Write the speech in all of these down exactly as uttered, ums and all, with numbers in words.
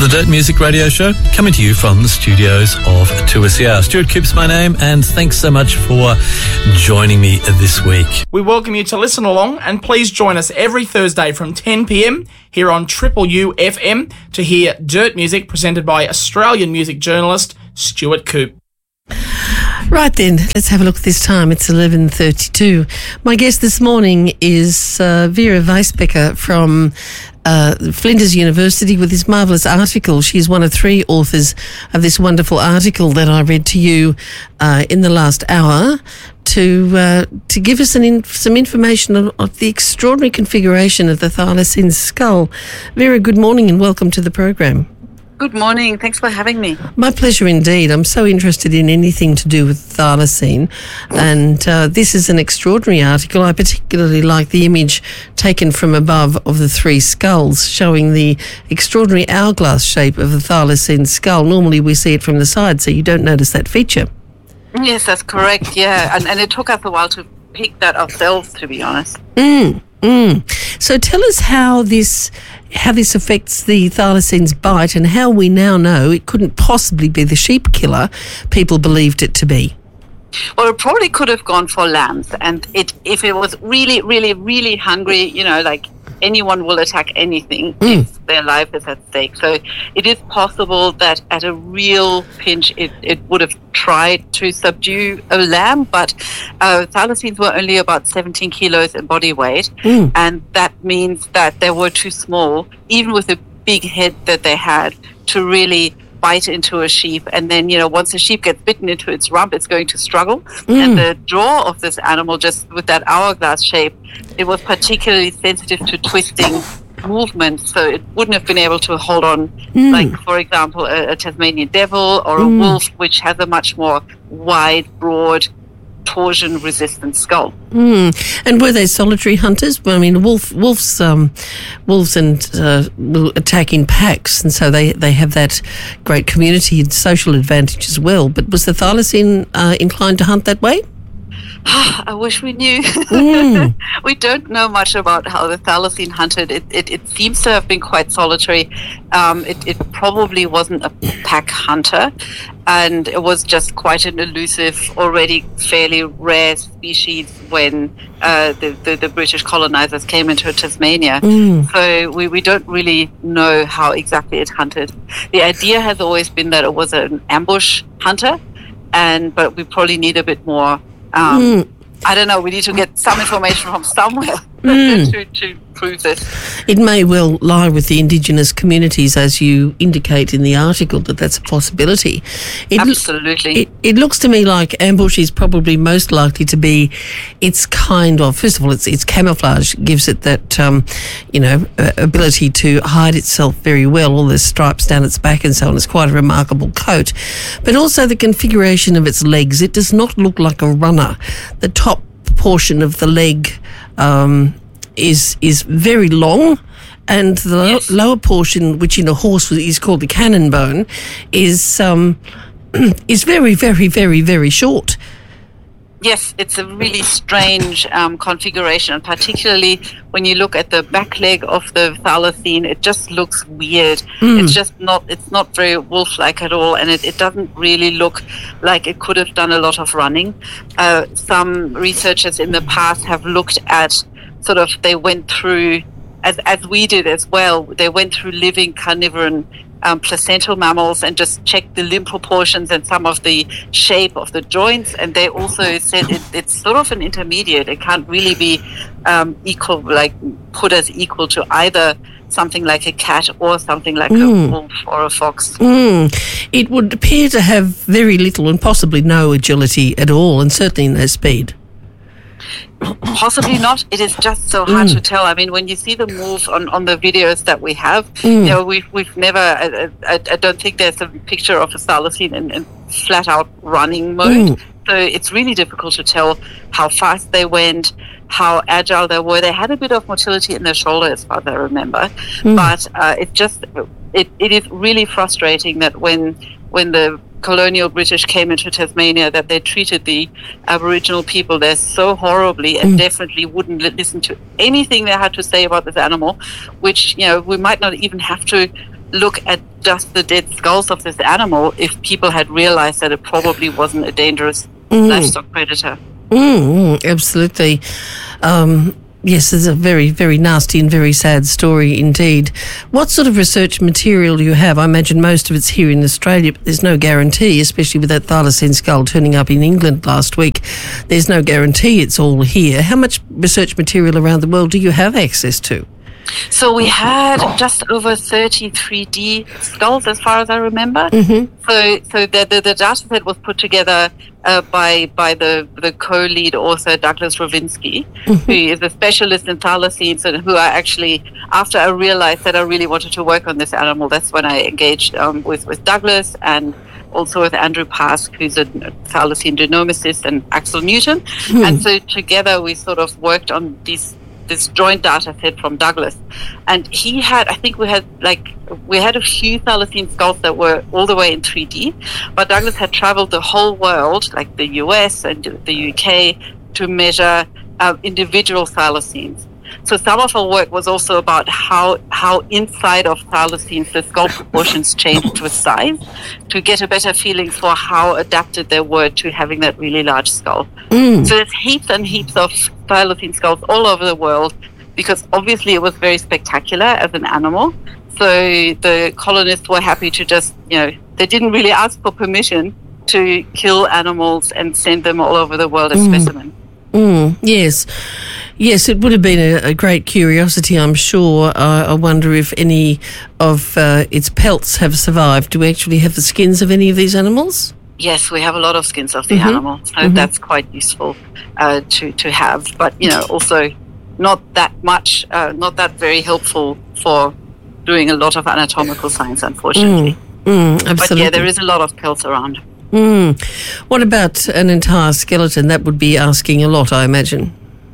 The Dirt Music Radio Show, coming to you from the studios of two S E R. Stuart Coop's my name, and thanks so much for joining me this week. We welcome you to listen along, and please join us every Thursday from ten p.m. here on Triple U F M to hear Dirt Music presented by Australian music journalist Stuart Coop. Right then, let's have a look at this time. It's eleven thirty-two. My guest this morning is uh, Vera Weisbecker from uh, Flinders University with this marvellous article. She's one of three authors of this wonderful article that I read to you uh, in the last hour to uh, to give us an in, some information of, of the extraordinary configuration of the thylacine skull. Vera, good morning and welcome to the program. Good morning. Thanks for having me. My pleasure indeed. I'm so interested in anything to do with thylacine, and uh, this is an extraordinary article. I particularly like the image taken from above of the three skulls, showing the extraordinary hourglass shape of the thylacine skull. Normally we see it from the side, so you don't notice that feature. Yes, that's correct, yeah. And, and it took us a while to pick that ourselves, to be honest. Mm, mm. So tell us how this... how this affects the thylacine's bite and how we now know it couldn't possibly be the sheep killer people believed it to be. Well, it probably could have gone for lambs, and it if it was really, really, really hungry, you know, like anyone will attack anything mm. if their life is at stake. So it is possible that at a real pinch it, it would have tried to subdue a lamb, but uh, thylacines were only about seventeen kilos in body weight, mm. and that means that they were too small, even with the big head that they had, to really bite into a sheep. And then, you know, once a sheep gets bitten into its rump, it's going to struggle. Mm. And the jaw of this animal, just with that hourglass shape, it was particularly sensitive to twisting movement, so it wouldn't have been able to hold on, mm. like, for example, a, a Tasmanian devil or a mm. wolf, which has a much more wide, broad, torsion-resistant skull. Mm. And were they solitary hunters? I mean, wolf, wolves, um, wolves, and uh, will attack in packs, and so they, they have that great community and social advantage as well. But was the thylacine uh, inclined to hunt that way? I wish we knew. Mm. We don't know much about how the thylacine hunted. It, it, it seems to have been quite solitary. Um, it, it probably wasn't a pack hunter, and it was just quite an elusive, already fairly rare species when uh, the, the, the British colonizers came into Tasmania. Mm. So we, we don't really know how exactly it hunted. The idea has always been that it was an ambush hunter, and but we probably need a bit more. Um, mm. I don't know, we need to get some information from somewhere mm. to, to prove this. It may well lie with the Indigenous communities, as you indicate in the article, that that's a possibility. It Absolutely. Lo- it, it looks to me like ambush is probably most likely to be its kind of, first of all, its, its camouflage gives it that, um, you know, uh, ability to hide itself very well, all the stripes down its back and so on. It's quite a remarkable coat. But also the configuration of its legs. It does not look like a runner. The top portion of the leg um, is is very long, and the yes. lo- lower portion, which in a horse is called the cannon bone, is um, is very, very, very, very short. Yes, it's a really strange um, configuration, and particularly when you look at the back leg of the thylacine, it just looks weird. Mm. It's just not, it's not very wolf-like at all, and it, it doesn't really look like it could have done a lot of running. Uh, some researchers in the past have looked at sort of, they went through, as, as we did as well, they went through living carnivorous Um, placental mammals and just checked the limb proportions and some of the shape of the joints, and they also said it, it's sort of an intermediate. It can't really be um, equal, like put as equal to either something like a cat or something like mm. a wolf or a fox. Mm. It would appear to have very little and possibly no agility at all, and certainly no speed. Possibly not. It is just so hard mm. to tell. I mean, when you see the moves on, on the videos that we have, mm. you know, we've we've never. I, I, I don't think there's a picture of a thylacine in, in flat out running mode. Mm. So it's really difficult to tell how fast they went, how agile they were. They had a bit of motility in their shoulder, as far as I remember. Mm. But uh, it just it, it is really frustrating that when when the colonial British came into Tasmania, that they treated the Aboriginal people there so horribly and mm. definitely wouldn't listen to anything they had to say about this animal, which, you know, we might not even have to look at just the dead skulls of this animal if people had realized that it probably wasn't a dangerous mm. livestock predator. Mm, absolutely. Um, yes, it's a very, very nasty and very sad story indeed. What sort of research material do you have? I imagine most of it's here in Australia, but there's no guarantee, especially with that thylacine skull turning up in England last week. There's no guarantee it's all here. How much research material around the world do you have access to? So we had just over thirty three D skulls, as far as I remember. Mm-hmm. So, so the, the the data set was put together uh, by by the the co-lead author Douglas Rovinsky, mm-hmm. who is a specialist in thylacines, and who I actually, after I realized that I really wanted to work on this animal, that's when I engaged um, with with Douglas and also with Andrew Pask, who's a thylacine genomicist, and Axel Newton, mm-hmm. and so together we sort of worked on these. this joint data set from Douglas. And he had, I think we had like, we had a few thylacine skulls that were all the way in three D, but Douglas had traveled the whole world, like the U S and the U K, to measure uh, individual thylacines. So some of our work was also about how how inside of thylacines the skull proportions changed with size, to get a better feeling for how adapted they were to having that really large skull. Mm. So there's heaps and heaps of thylacine skulls all over the world, because obviously it was very spectacular as an animal. So the colonists were happy to just, you know, they didn't really ask for permission to kill animals and send them all over the world as Mm. specimens. Mm, yes. Yes, it would have been a, a great curiosity, I'm sure. Uh, I wonder if any of uh, its pelts have survived. Do we actually have the skins of any of these animals? Yes, we have a lot of skins of the Mm-hmm. animal, so Mm-hmm. that's quite useful uh, to, to have. But, you know, also not that much, uh, not that very helpful for doing a lot of anatomical science, unfortunately. Mm, mm, absolutely. But yeah, there is a lot of pelts around. Mm. What about an entire skeleton? That would be asking a lot, I imagine.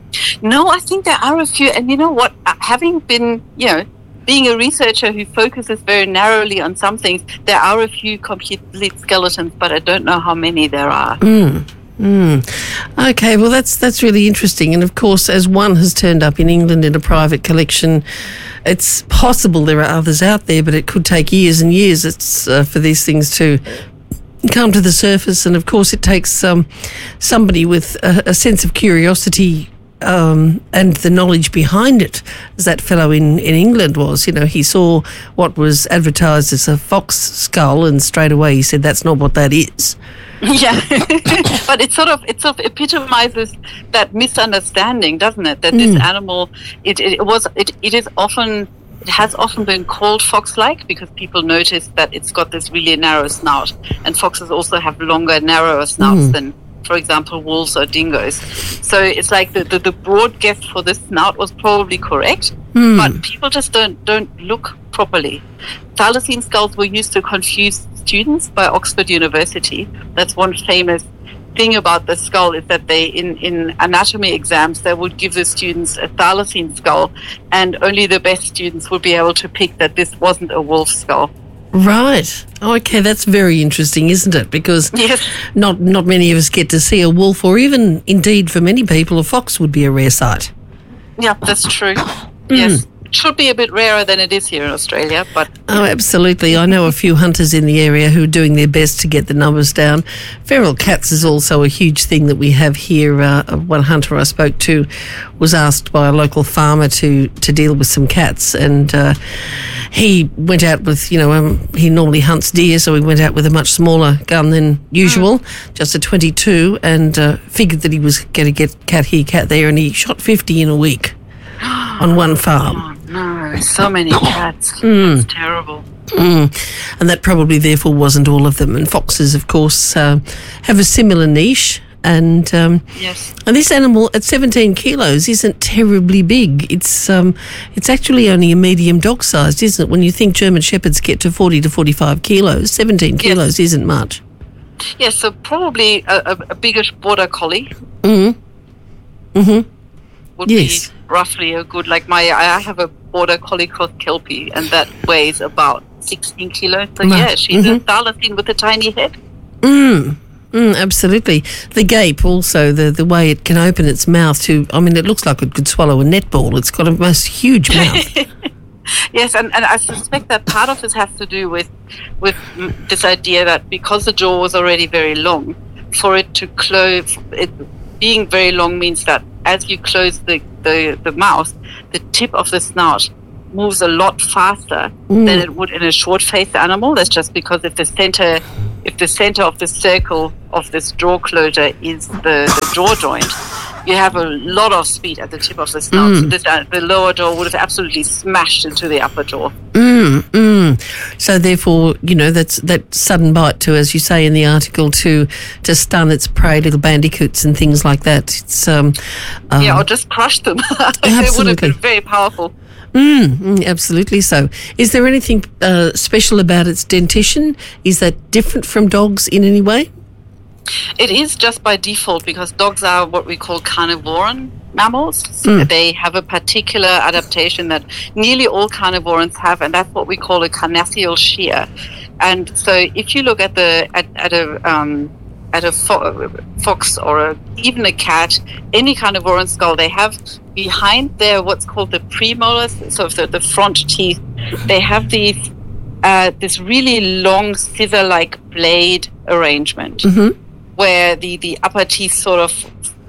No, I think there are a few. And you know what? Uh, Having been, you know, being a researcher who focuses very narrowly on some things, there are a few complete skeletons, but I don't know how many there are. Mm. Mm. Okay, well, that's that's really interesting. And, of course, as one has turned up in England in a private collection, it's possible there are others out there, but it could take years and years it's, uh, for these things to come to the surface. And, of course, it takes um, somebody with a, a sense of curiosity um, and the knowledge behind it, as that fellow in, in England was. You know, he saw what was advertised as a fox skull, and straight away he said, that's not what that is. Yeah, but it sort of it sort of epitomizes that misunderstanding, doesn't it? That this Mm. animal, it, it was it, it is often it has often been called fox-like because people notice that it's got this really narrow snout, and foxes also have longer, narrower snouts Mm. than, for example, wolves or dingoes. So it's like the, the, the broad guess for this snout was probably correct, Mm. but people just don't don't look properly. Thylacine skulls were used to confuse students by Oxford University. That's one famous thing about the skull, is that they, in, in anatomy exams, they would give the students a thylacine skull, and only the best students would be able to pick that this wasn't a wolf skull. Right. Okay, that's very interesting, isn't it? Because Yes. not not many of us get to see a wolf, or even, indeed, for many people, a fox would be a rare sight. Yeah, that's true. Yes. It should be a bit rarer than it is here in Australia, but Oh, absolutely. I know a few hunters in the area who are doing their best to get the numbers down. Feral cats is also a huge thing that we have here. Uh, one hunter I spoke to was asked by a local farmer to, to deal with some cats, and uh, he went out with, you know, um, he normally hunts deer, so he went out with a much smaller gun than usual, mm. just a twenty-two, and uh, figured that he was going to get cat here, cat there, and he shot fifty in a week on one farm. oh no, so many cats. Mm. It's terrible. Mm. And that probably therefore wasn't all of them. And foxes, of course, uh, have a similar niche. And um, Yes. and this animal at seventeen kilos isn't terribly big. It's um, it's actually only a medium dog sized, isn't it? When you think German Shepherds get to forty to forty-five kilos, seventeen Yes. kilos isn't much. Yes, so probably a, a, a biggish border collie Mm-hmm. Mm-hmm. would Yes. be roughly a good, like my, I have a border collie called Kelpie, and that weighs about sixteen kilos. So Right. yeah, she's Mhm. a thylacine with a tiny head. Mm. Mm, absolutely. The gape also, the, the way it can open its mouth to, I mean, it looks like it could swallow a netball. It's got a most huge mouth. Yes, and, and I suspect that part of this has to do with with this idea that because the jaw was already very long, for it to close, it being very long means that as you close the, the, the mouth, the tip of the snout moves a lot faster mm. than it would in a short-faced animal. That's just because if the center, if the center of the circle of this jaw closure is the, the jaw joint, you have a lot of speed at the tip of the snout. Mm. So this, uh, the lower jaw would have absolutely smashed into the upper jaw. Mm, mm. So therefore, you know, that's that sudden bite to, as you say in the article, to to stun its prey, little bandicoots and things like that. It's um, um yeah, or just crush them. They would have been very powerful. Mm, mm, absolutely so. Is there anything uh, special about its dentition? Is that different from dogs in any way? It is just by default because dogs are what we call carnivoran mammals. So mm. they have a particular adaptation that nearly all carnivorans have, and that's what we call a carnassial shear. And so if you look at the at, at a um, at a fo- fox or a, even a cat, any carnivoran skull, they have behind their what's called the premolars, so the, the front teeth, they have these uh, this really long scissor-like blade arrangement. Mm-hmm. Where the, the upper teeth sort of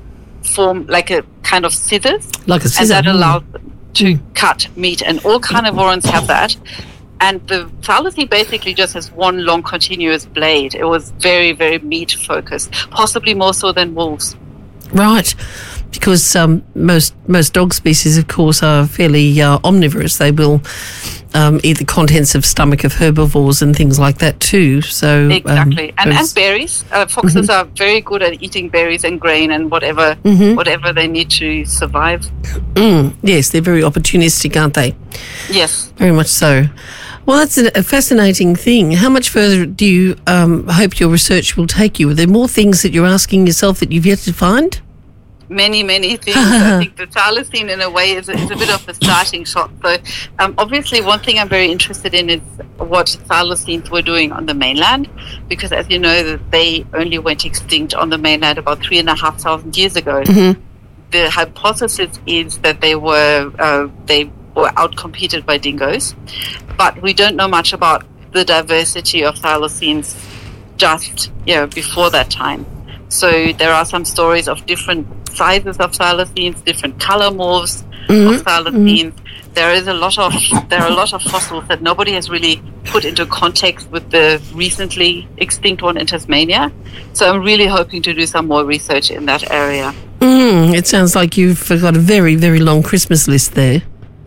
form like a kind of scissors. Like a scissor. And that allows them to mm. cut meat. And all carnivorans have that. And the thylacine basically just has one long continuous blade. It was very, very meat focused, possibly more so than wolves. Right. Because um, most most dog species, of course, are fairly uh, omnivorous. They will um, eat the contents of stomach of herbivores and things like that too. So exactly, um, and, and berries. Uh, foxes mm-hmm. are very good at eating berries and grain and whatever mm-hmm. whatever they need to survive. Mm, yes, they're very opportunistic, aren't they? Yes, very much so. Well, that's a fascinating thing. How much further do you um, hope your research will take you? Are there more things that you're asking yourself that you've yet to find? Many, many things. I think the thylacine, in a way, is a, is a bit of a starting shot. So, um, obviously, one thing I'm very interested in is what thylacines were doing on the mainland, because, as you know, they only went extinct on the mainland about three and a half thousand years ago. Mm-hmm. The hypothesis is that they were uh, they were outcompeted by dingoes, but we don't know much about the diversity of thylacines just you know before that time. So there are some stories of different sizes of thylacines, different color morphs mm-hmm. of thylacines. Mm-hmm. There is a lot of there are a lot of fossils that nobody has really put into context with the recently extinct one in Tasmania. So I'm really hoping to do some more research in that area. Mm, it sounds like you've got a very, very long Christmas list there.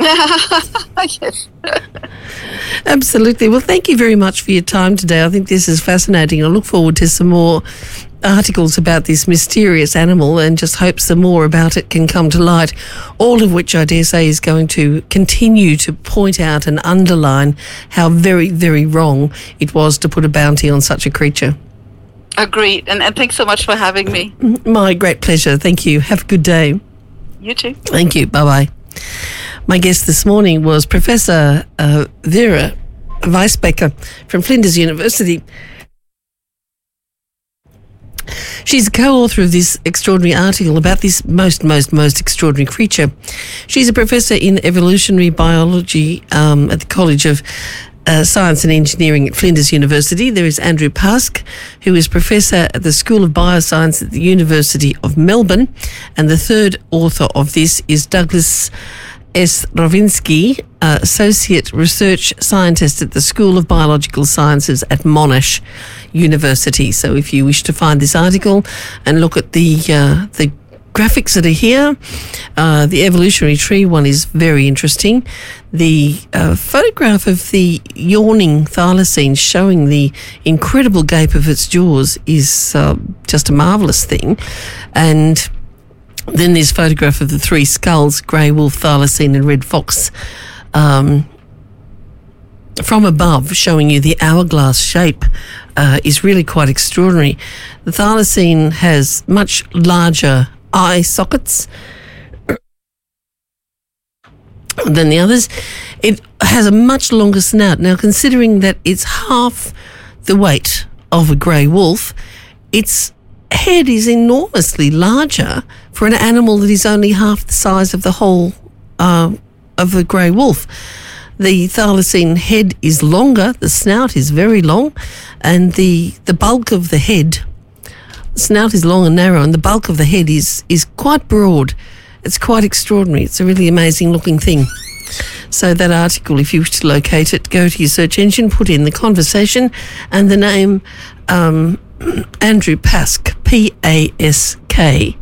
Yes. Absolutely. Well, thank you very much for your time today. I think this is fascinating. I look forward to some more articles about this mysterious animal and just hope some more about it can come to light, all of which I dare say is going to continue to point out and underline how very, very wrong it was to put a bounty on such a creature. Agreed. And, and thanks so much for having me. My great pleasure. Thank you. Have a good day. You too. Thank you. Bye-bye. My guest this morning was Professor uh, Vera Weisbecker from Flinders University. She's a co-author of this extraordinary article about this most, most, most extraordinary creature. She's a professor in evolutionary biology um, at the College of uh, Science and Engineering at Flinders University. There is Andrew Pask, who is professor at the School of Bioscience at the University of Melbourne. And the third author of this is Douglas S. Rovinsky, uh, Associate Research Scientist at the School of Biological Sciences at Monash University. So if you wish to find this article and look at the uh, the graphics that are here, uh, the evolutionary tree one is very interesting. The uh, photograph of the yawning thylacine showing the incredible gape of its jaws is uh, just a marvellous thing. And then this photograph of the three skulls, grey wolf, thylacine and red fox, um, from above, showing you the hourglass shape, uh, is really quite extraordinary. The thylacine has much larger eye sockets than the others. It has a much longer snout. Now, considering that it's half the weight of a grey wolf, its head is enormously larger for an animal that is only half the size of the whole uh, of a grey wolf. The thylacine head is longer, the snout is very long, and the, the bulk of the head, snout is long and narrow, and the bulk of the head is, is quite broad. It's quite extraordinary. It's a really amazing looking thing. So that article, if you wish to locate it, go to your search engine, put in the conversation and the name um, Andrew Pask, P A S K.